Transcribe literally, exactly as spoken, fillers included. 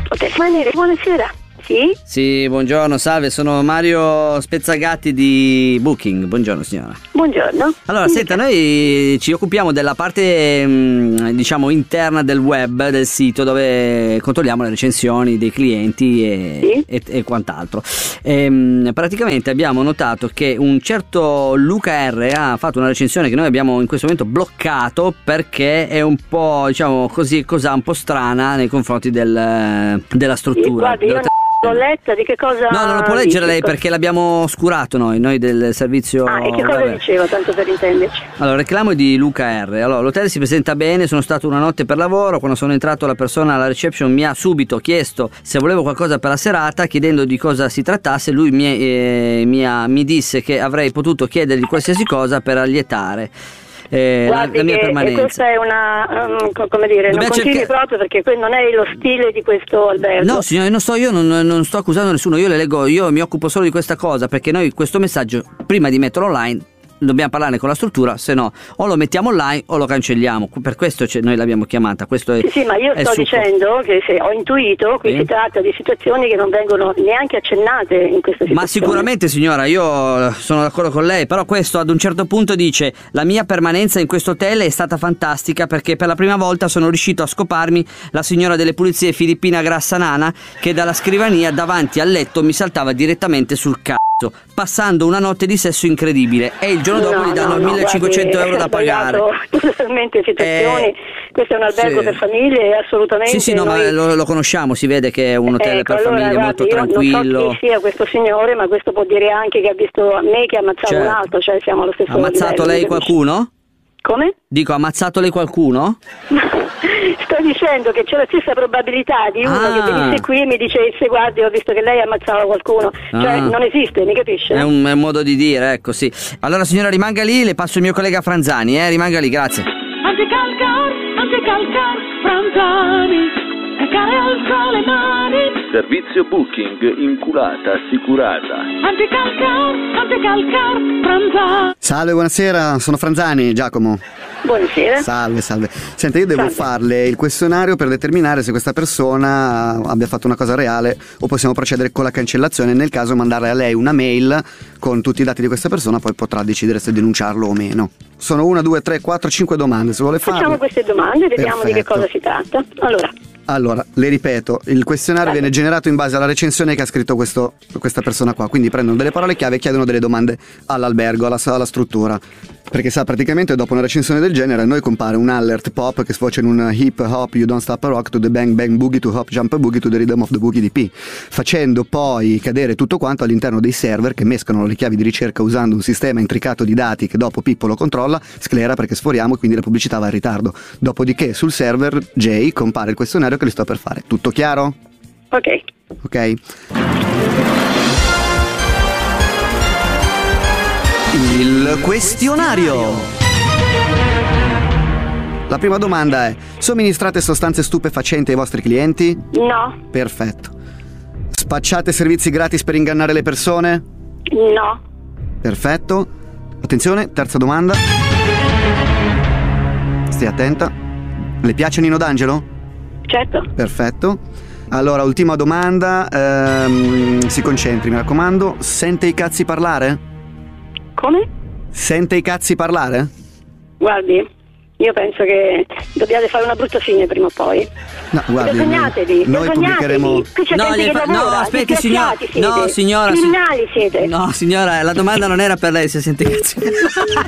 Ok, Manieri, buonasera. Sì? Sì, buongiorno, salve, sono Mario Spezzagatti di Booking. Buongiorno signora. Buongiorno. Allora, senta, noi ci occupiamo della parte mh, diciamo interna del web, del sito, dove controlliamo le recensioni dei clienti e, sì? e, e quant'altro. E, mh, praticamente abbiamo notato che un certo Luca R ha fatto una recensione che noi abbiamo in questo momento bloccato perché è un po', diciamo così, cosa un po' strana nei confronti del, della struttura. Sì, guardi, della io l'ho letta, di che cosa... No, non lo può leggere dice? lei perché l'abbiamo oscurato noi, noi del servizio... Ah, e che cosa vabbè. diceva, tanto per intenderci? Allora, reclamo di Luca R. Allora, l'hotel si presenta bene, sono stato una notte per lavoro, quando sono entrato la persona alla reception mi ha subito chiesto se volevo qualcosa per la serata, chiedendo di cosa si trattasse, lui mi, eh, mi, ha, mi disse che avrei potuto chiedergli qualsiasi cosa per allietare. Eh, Guardi, la, la mia che, permanenza. questa è una, um, co- come dire, Dobbiamo non continui cerca- proprio perché que- non è lo stile di questo albergo. No signore, non sto, io non, non sto accusando nessuno, io le leggo, io mi occupo solo di questa cosa perché noi questo messaggio prima di metterlo online dobbiamo parlarne con la struttura, se no o lo mettiamo online o lo cancelliamo, per questo noi l'abbiamo chiamata. Questo è, sì, sì, ma io sto succo. dicendo che se ho intuito qui sì? si tratta di situazioni che non vengono neanche accennate in questa situazione. Ma sicuramente signora, io sono d'accordo con lei, però questo ad un certo punto dice: la mia permanenza in questo hotel è stata fantastica perché per la prima volta sono riuscito a scoparmi la signora delle pulizie Filippina Grassanana che dalla scrivania davanti al letto mi saltava direttamente sul c***o, passando una notte di sesso incredibile, e il giorno dopo no, gli danno no, no, millecinquecento guardi, euro da pagare. Totalmente situazioni, Eh, questo è un albergo sì. per famiglie e assolutamente Sì, sì, no, noi... ma lo, lo conosciamo, si vede che è un hotel ecco, per allora, famiglie guardi, molto io tranquillo. non so chi sia questo signore, ma questo può dire anche che ha visto me che ha ammazzato Certo. un altro, cioè siamo allo stesso Ha ammazzato livello, lei mi capisci? qualcuno? Come? Dico, ha ammazzato lei qualcuno? Sto dicendo che c'è la stessa probabilità di uno Ah. che venisse qui e mi dicesse: guardi, ho visto che lei ammazzava qualcuno, cioè Ah. non esiste, mi capisce? È un, è un modo di dire, ecco, sì. Allora signora, rimanga lì, le passo il mio collega Franzani, eh, rimanga lì, grazie. Anticalcar, anticalcar, Franzani, calcare al sole mani. Servizio Booking, inculata, assicurata. Anticalcar, anticalcar, Franzani. Salve, buonasera, sono Franzani, Giacomo. Buonasera. Salve, salve. Senta, io devo Salve. farle il questionario per determinare se questa persona abbia fatto una cosa reale o possiamo procedere con la cancellazione. Nel caso mandarle a lei una mail con tutti i dati di questa persona, poi potrà decidere se denunciarlo o meno. Sono una, due, tre, quattro, cinque domande, se vuole farle. Facciamo queste domande e vediamo di che Perfetto. cosa si tratta. Allora, Allora, le ripeto, il questionario viene generato in base alla recensione che ha scritto questo, questa persona qua, quindi prendono delle parole chiave e chiedono delle domande all'albergo, alla, alla struttura. Perché sa, praticamente dopo una recensione del genere a noi compare un alert pop che sfocia in un hip hop you don't stop a rock to the bang bang boogie to hop jump a boogie to the rhythm of the boogie D P, facendo poi cadere tutto quanto all'interno dei server che mescolano le chiavi di ricerca usando un sistema intricato di dati che dopo Pippo lo controlla, sclera perché sforiamo e quindi la pubblicità va in ritardo. Dopodiché sul server J compare il questionario che le sto per fare. Tutto chiaro? ok. Ok. Il questionario. La prima domanda è: somministrate sostanze stupefacenti ai vostri clienti? No, Perfetto. Spacciate servizi gratis per ingannare le persone? no, Perfetto. Attenzione, terza domanda. Stai attenta. Le piace Nino D'Angelo? certo. Perfetto. Allora, ultima domanda. Ehm, si concentri, mi raccomando. Sente i cazzi parlare? Come? Sente i cazzi parlare? Guardi, io penso che dobbiate fare una brutta fine prima o poi. No, guardi, Vergognatevi, noi vergognatevi. pubblicheremo. Qui c'è No, gente gli che fa- no, lavora, aspetti, signora. disgraziati siete. No, signora, si- Criminali siete. No signora, la domanda non era per lei se sente cazzi.